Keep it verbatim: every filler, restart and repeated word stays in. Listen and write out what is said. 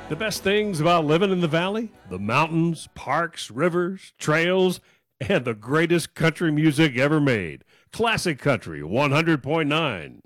The best things about living in the valley? The mountains, parks, rivers, trails, and the greatest country music ever made. Classic Country one hundred point nine.